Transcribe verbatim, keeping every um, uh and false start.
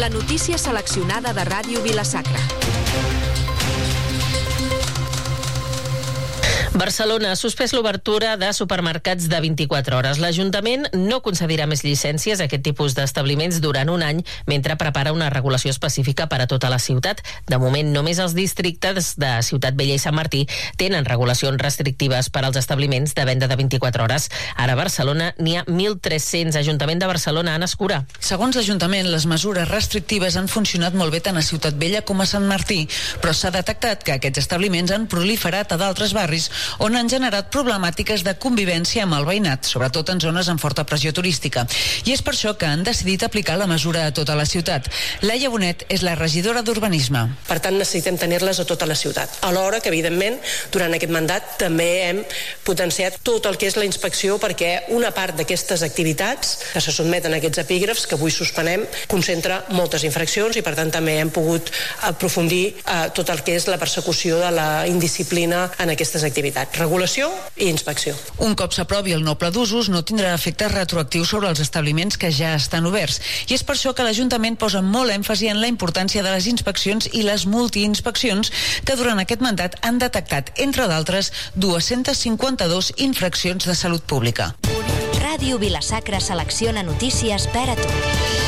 La notícia seleccionada de Ràdio Vila-sacra. Barcelona ha suspès l'obertura de supermercats de vint-i-quatre hores. L'Ajuntament no concedirà més llicències a aquest tipus d'establiments durant un any mentre prepara una regulació específica per a tota la ciutat. De moment, només els districtes de Ciutat Vella i Sant Martí tenen regulacions restrictives per als establiments de venda de vint-i-quatre hores. Ara a Barcelona n'hi ha mil tres-cents. Ajuntament de Barcelona, Anna Escura. Segons l'Ajuntament, les mesures restrictives han funcionat molt bé tant a Ciutat Vella com a Sant Martí, però s'ha detectat que aquests establiments han proliferat a d'altres barris on han generat problemàtiques de convivència amb el veïnat, sobretot en zones amb forta pressió turística. I és per això que han decidit aplicar la mesura a tota la ciutat. Laia Bonet és la regidora d'Urbanisme. Per tant, necessitem tenir-les a tota la ciutat. Alhora que, evidentment, durant aquest mandat també hem potenciat tot el que és la inspecció, perquè una part d'aquestes activitats que se sotmeten a aquests epígrafs que avui suspenem concentra moltes infraccions i, per tant, també hem pogut aprofundir a tot el que és la persecució de la indisciplina en aquestes activitats. Regulació i inspecció. Un cop s'aprovi el nou pla d'usos, no tindrà efectes retroactius sobre els establiments que ja estan oberts. I és per això que l'Ajuntament posa molt èmfasi en la importància de les inspeccions i les multiinspeccions que durant aquest mandat han detectat, entre d'altres, dos-centes cinquanta-dues infraccions de salut pública. Ràdio Vila-sacra selecciona notícies per a tu.